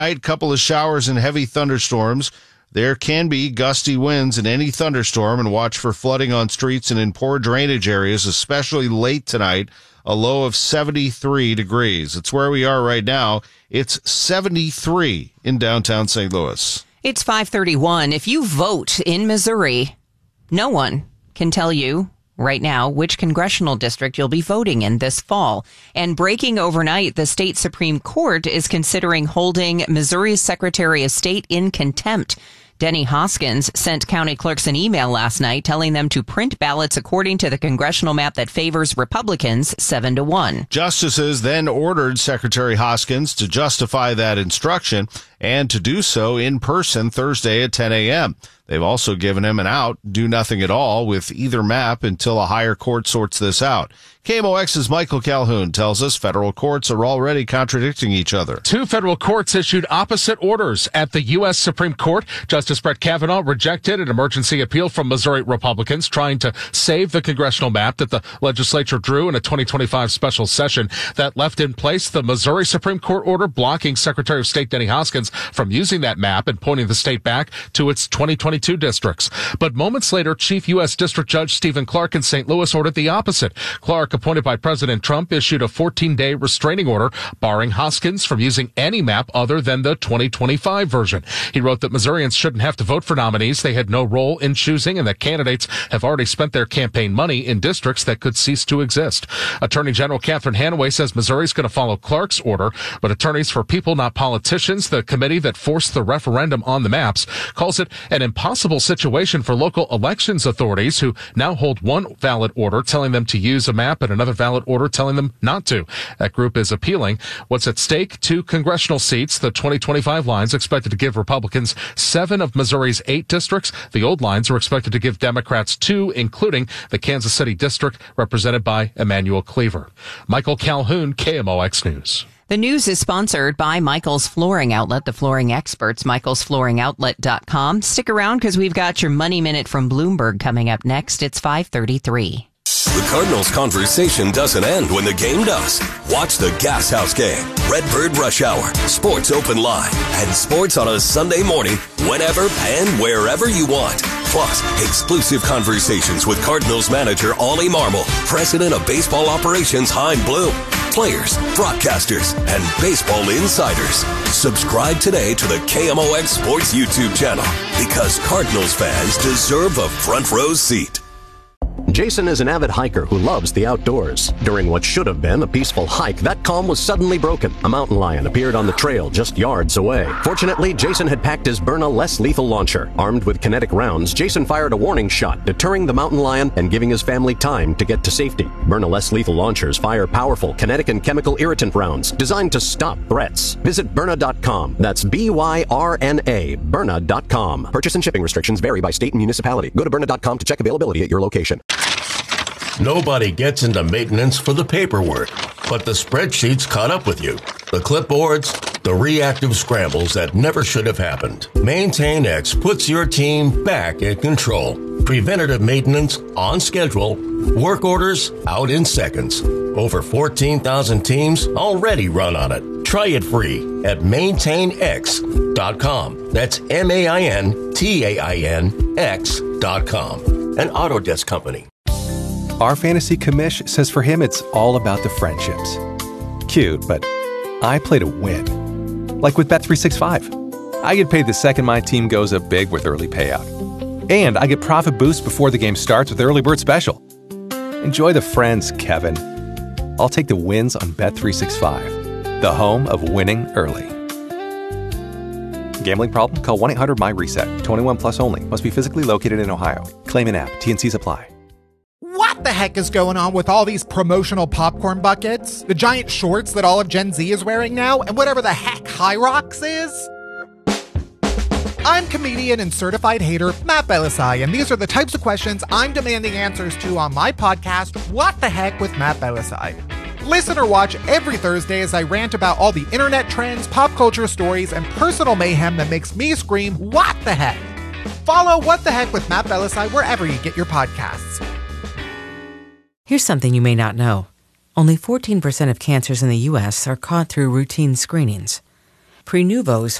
Tonight, couple of showers and heavy thunderstorms. There can be gusty winds in any thunderstorm, and watch for flooding on streets and in poor drainage areas, especially late tonight. A low of 73 degrees. It's where we are right now. It's 73 in downtown St. Louis. It's 5:31. If you vote in Missouri, no one can tell you right now which congressional district you'll be voting in this fall. And breaking overnight, the state Supreme Court is considering holding Missouri's Secretary of State in contempt. Denny Hoskins sent county clerks an email last night telling them to print ballots according to the congressional map that favors Republicans 7-1. Justices then ordered Secretary Hoskins to justify that instruction and to do so in person Thursday at 10 a.m. They've also given him an out, do nothing at all with either map until a higher court sorts this out. KMOX's Michael Calhoun tells us federal courts are already contradicting each other. Two federal courts issued opposite orders at the U.S. Supreme Court. Justice Brett Kavanaugh rejected an emergency appeal from Missouri Republicans trying to save the congressional map that the legislature drew in a 2025 special session that left in place the Missouri Supreme Court order blocking Secretary of State Denny Hoskins from using that map and pointing the state back to its 2022 districts. But moments later, Chief U.S. District Judge Stephen Clark in St. Louis ordered the opposite. Clark, appointed by President Trump, issued a 14-day restraining order barring Hoskins from using any map other than the 2025 version. He wrote that Missourians shouldn't have to vote for nominees they had no role in choosing and that candidates have already spent their campaign money in districts that could cease to exist. Attorney General Catherine Hanaway says Missouri's going to follow Clark's order, but Attorneys for People Not Politicians, the committee that forced the referendum on the maps, calls it an impossible situation for local elections authorities who now hold one valid order telling them to use a map and another valid order telling them not to. That group is appealing. What's at stake? 2 congressional seats. The 2025 lines expected to give Republicans 7 of Missouri's 8 districts. The old lines are expected to give Democrats 2, including the Kansas City district represented by Emmanuel Cleaver. Michael Calhoun, KMOX News. The news is sponsored by Michael's Flooring Outlet, the flooring experts, michaelsflooringoutlet.com. Stick around because we've got your Money Minute from Bloomberg coming up next. It's 5:33. The Cardinals conversation doesn't end when the game does. Watch the Gas House Game, Redbird Rush Hour, Sports Open Line, and sports on a Sunday morning whenever and wherever you want. Plus, exclusive conversations with Cardinals manager Ollie Marmol, president of baseball operations Hein Bloom, players, broadcasters, and baseball insiders. Subscribe today to the KMOX Sports YouTube channel because Cardinals fans deserve a front row seat. Jason is an avid hiker who loves the outdoors. During what should have been a peaceful hike, that calm was suddenly broken. A mountain lion appeared on the trail just yards away. Fortunately, Jason had packed his Byrna less lethal launcher. Armed with kinetic rounds, Jason fired a warning shot, deterring the mountain lion and giving his family time to get to safety. Byrna less lethal launchers fire powerful kinetic and chemical irritant rounds designed to stop threats. Visit Byrna.com. That's Byrna, Byrna.com. Purchase and shipping restrictions vary by state and municipality. Go to Byrna.com to check availability at your location. Nobody gets into maintenance for the paperwork, but the spreadsheets caught up with you. The clipboards, the reactive scrambles that never should have happened. MaintainX puts your team back in control. Preventative maintenance on schedule. Work orders out in seconds. Over 14,000 teams already run on it. Try it free at MaintainX.com. That's MaintainX.com. An Autodesk company. Our fantasy commish says for him it's all about the friendships. Cute, but I play to win. Like with Bet365. I get paid the second my team goes up big with early payout. And I get profit boost before the game starts with Early Bird Special. Enjoy the friends, Kevin. I'll take the wins on Bet365, the home of winning early. Gambling problem? Call 1-800-MY-RESET. 21 plus only. Must be physically located in Ohio. Claim in app. T&Cs apply. What the heck is going on with all these promotional popcorn buckets, the giant shorts that all of Gen Z is wearing now, and whatever the heck High Rocks is? I'm comedian and certified hater Matt Belisai, and these are the types of questions I'm demanding answers to on my podcast, What the Heck with Matt Belisai. Listen or watch every Thursday as I rant about all the internet trends, pop culture stories, and personal mayhem that makes me scream, what the heck? Follow What the Heck with Matt Belisai wherever you get your podcasts. Here's something you may not know. Only 14% of cancers in the U.S. are caught through routine screenings. Prenuvo's